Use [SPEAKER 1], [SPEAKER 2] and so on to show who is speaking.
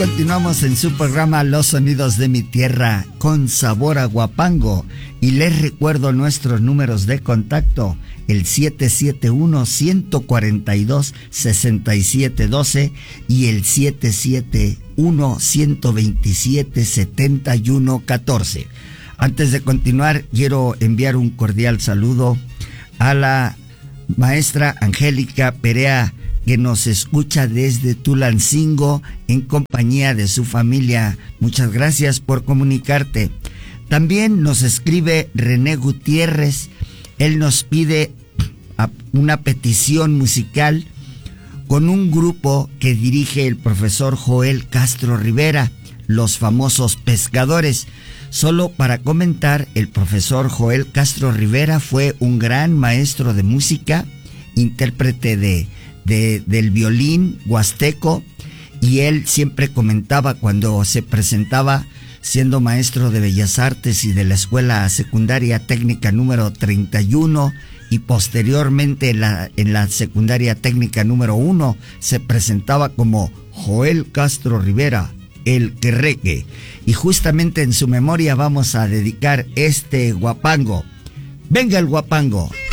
[SPEAKER 1] continuamos en su programa Los Sonidos de mi Tierra con sabor a guapango. Y les recuerdo nuestros números de contacto: el 771-142-6712 y el 771-127-7114. Antes de continuar, quiero enviar un cordial saludo a la maestra Angélica Perea, que nos escucha desde Tulancingo en compañía de su familia. Muchas gracias por comunicarte. También nos escribe René Gutiérrez. Él nos pide una petición musical con un grupo que dirige el profesor Joel Castro Rivera, Los Famosos Pescadores. Solo para comentar, el profesor Joel Castro Rivera fue un gran maestro de música, intérprete del violín huasteco, y él siempre comentaba cuando se presentaba siendo maestro de Bellas Artes y de la Escuela Secundaria Técnica número 31 y posteriormente en la Secundaria Técnica número 1 se presentaba como Joel Castro Rivera, el Querreque. Y justamente en su memoria vamos a dedicar este guapango. ¡Venga el guapango!